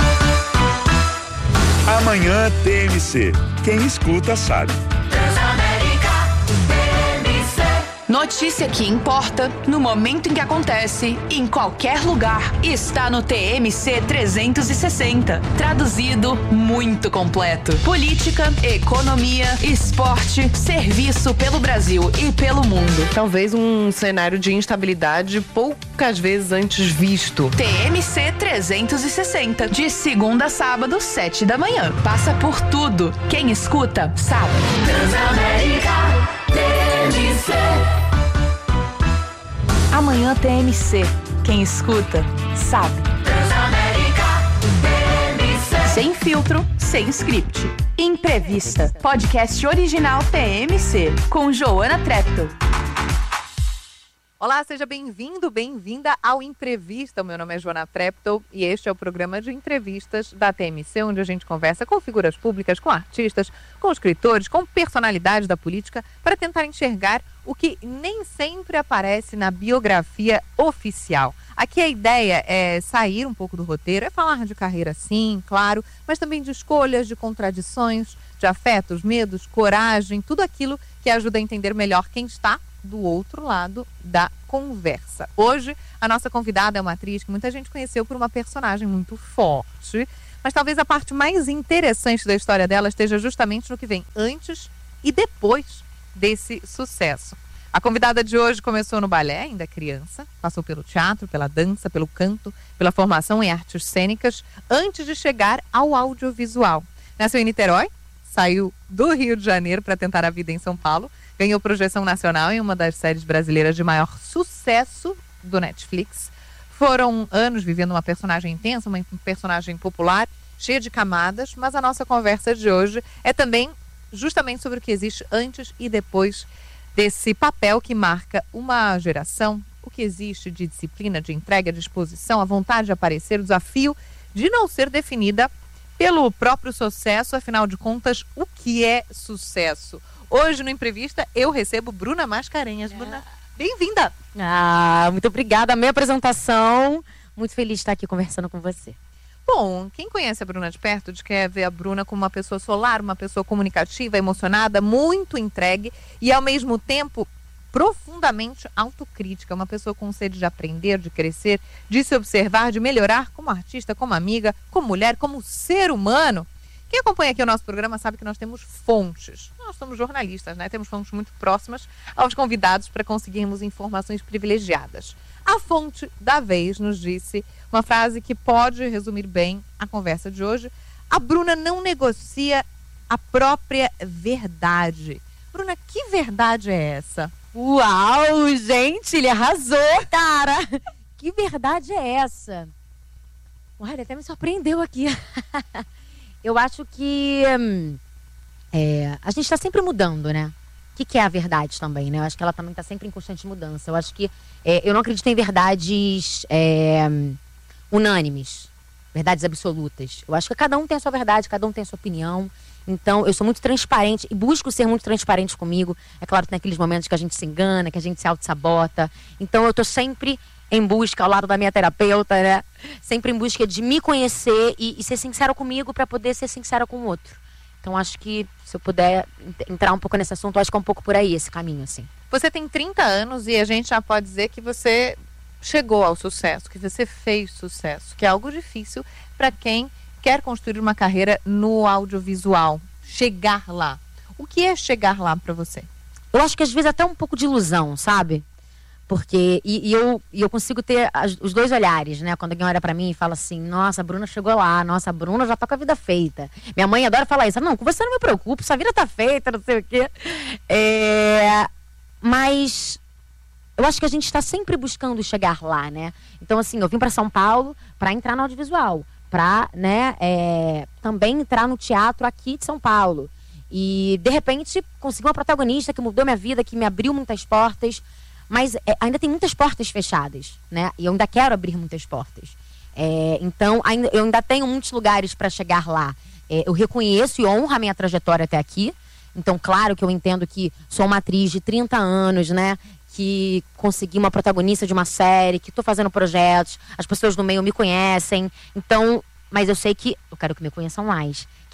Amanhã TMC. Quem escuta sabe. Transamérica, TMC. Notícia que importa, no momento em que acontece, em qualquer lugar, está no TMC 360. Traduzido, muito completo. Política, economia, esporte, serviço pelo Brasil e pelo mundo. Talvez um cenário de instabilidade poucas vezes antes visto. TMC 360, de segunda a sábado, 7 da manhã. Passa por tudo. Quem escuta, sabe. Transamérica TMC. Amanhã TMC. Quem escuta, sabe. Transamérica TMC. Sem filtro, sem script. Imprevista. Podcast original TMC, com Joana Treptow. Olá, seja bem-vindo, bem-vinda ao Imprevista. O meu nome é Joana Treptow e este é o programa de entrevistas da TMC, onde a gente conversa com figuras públicas, com artistas, com escritores, com personalidades da política, para tentar enxergar o que nem sempre aparece na biografia oficial. Aqui a ideia é sair um pouco do roteiro, é falar de carreira sim, claro, mas também de escolhas, de contradições, de afetos, medos, coragem, tudo aquilo que ajuda a entender melhor quem está do outro lado da conversa. Hoje, a nossa convidada é uma atriz que muita gente conheceu por uma personagem muito forte, mas talvez a parte mais interessante da história dela esteja justamente no que vem antes e depois desse sucesso. A convidada de hoje começou no balé, ainda criança, passou pelo teatro, pela dança, pelo canto, pela formação em artes cênicas, antes de chegar ao audiovisual. Nasceu em Niterói, saiu do Rio de Janeiro para tentar a vida em São Paulo, ganhou projeção nacional em uma das séries brasileiras de maior sucesso do Netflix. Foram anos vivendo uma personagem intensa, uma personagem popular, cheia de camadas, mas a nossa conversa de hoje é também justamente sobre o que existe antes e depois desse papel que marca uma geração, o que existe de disciplina, de entrega, de exposição, a vontade de aparecer, o desafio de não ser definida pelo próprio sucesso, afinal de contas, o que é sucesso? Hoje, no Imprevista, eu recebo Bruna Mascarenhas. Bruna, bem-vinda! Muito obrigada. A minha apresentação. Muito feliz de estar aqui conversando com você. Bom, quem conhece a Bruna de perto quer ver a Bruna como uma pessoa solar, uma pessoa comunicativa, emocionada, muito entregue e, ao mesmo tempo, profundamente autocrítica. Uma pessoa com sede de aprender, de crescer, de se observar, de melhorar como artista, como amiga, como mulher, como ser humano. Quem acompanha aqui o nosso programa sabe que nós temos fontes. Nós somos jornalistas, né? Temos fontes muito próximas aos convidados para conseguirmos informações privilegiadas. A fonte da vez nos disse uma frase que pode resumir bem a conversa de hoje. A Bruna não negocia a própria verdade. Bruna, que verdade é essa? Uau, gente, ele arrasou, cara! Que verdade é essa? Olha, até me surpreendeu aqui. Eu acho que a gente está sempre mudando, né? O que é a verdade também, né? Eu acho que ela também está sempre em constante mudança. Eu acho que eu não acredito em verdades unânimes, verdades absolutas. Eu acho que cada um tem a sua verdade, cada um tem a sua opinião. Então, eu sou muito transparente e busco ser muito transparente comigo. É claro que tem aqueles momentos que a gente se engana, que a gente se auto-sabota. Então, eu tô sempre em busca, ao lado da minha terapeuta, né? Sempre em busca de me conhecer e ser sincera comigo para poder ser sincera com o outro. Então, acho que se eu puder entrar um pouco nesse assunto, acho que é um pouco por aí esse caminho, assim. Você tem 30 anos e a gente já pode dizer que você chegou ao sucesso, que você fez sucesso, que é algo difícil para quem quer construir uma carreira no audiovisual. Chegar lá. O que é chegar lá para você? Eu acho que às vezes até um pouco de ilusão, sabe? Porque, eu consigo ter os dois olhares, né? Quando alguém olha pra mim e fala assim, nossa, a Bruna chegou lá, nossa, a Bruna já tá com a vida feita. Minha mãe adora falar isso, não, com você não me preocupo, sua vida tá feita, não sei o quê. Mas eu acho que a gente tá sempre buscando chegar lá, né? Então, assim, eu vim pra São Paulo pra entrar no audiovisual, pra, né, também entrar no teatro aqui de São Paulo. E, de repente, consegui uma protagonista que mudou minha vida, que me abriu muitas portas. Mas ainda tem muitas portas fechadas, né? E eu ainda quero abrir muitas portas. Então, eu ainda tenho muitos lugares para chegar lá. Eu reconheço e honro a minha trajetória até aqui. Então, claro que eu entendo que sou uma atriz de 30 anos, né? Que consegui uma protagonista de uma série, que estou fazendo projetos, as pessoas no meio me conhecem. Então, mas eu sei que eu quero que me conheçam mais.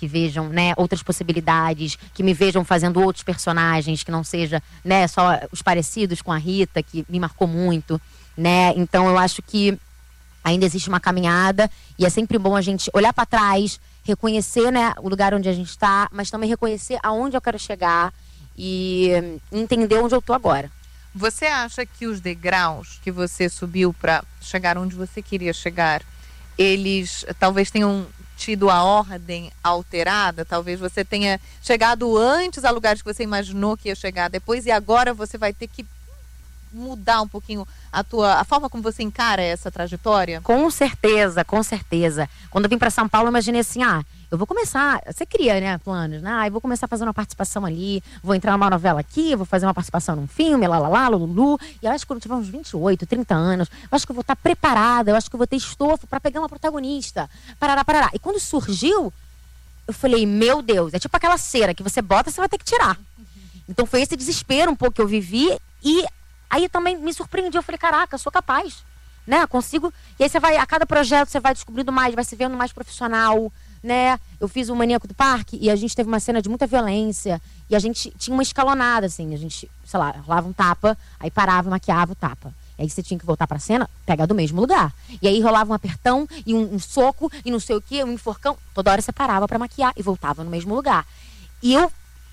que vejam, né, outras possibilidades, que me vejam fazendo outros personagens, que não seja, né, só os parecidos com a Rita, que me marcou muito, né? Então eu acho que ainda existe uma caminhada e é sempre bom a gente olhar para trás, reconhecer, né, o lugar onde a gente está, mas também reconhecer aonde eu quero chegar e entender onde eu tô agora. Você acha que os degraus que você subiu para chegar onde você queria chegar, eles talvez tenham tido a ordem alterada? Talvez você tenha chegado antes a lugares que você imaginou que ia chegar depois e agora você vai ter que mudar um pouquinho a forma como você encara essa trajetória? Com certeza, com certeza. Quando eu vim para São Paulo, eu imaginei assim, eu vou começar, você cria, né, planos, né? Eu vou começar fazendo uma participação ali, vou entrar numa novela aqui, vou fazer uma participação num filme, lulu. E eu acho que quando eu tiver uns 28, 30 anos, eu acho que eu vou estar preparada, eu acho que eu vou ter estofo para pegar uma protagonista. Parará. E quando surgiu, eu falei, meu Deus, é tipo aquela cera que você bota, você vai ter que tirar. Então foi esse desespero um pouco que eu vivi e aí também me surpreendi, eu falei, caraca, eu sou capaz, né, consigo. E aí você vai, a cada projeto você vai descobrindo mais, vai se vendo mais profissional, né. Eu fiz o Maníaco do Parque e a gente teve uma cena de muita violência e a gente tinha uma escalonada, assim, a gente, sei lá, rolava um tapa, aí parava, maquiava o tapa. E aí você tinha que voltar pra cena, pegar do mesmo lugar. E aí rolava um apertão e um soco e não sei o que, um enforcão. Toda hora você parava pra maquiar e voltava no mesmo lugar. E eu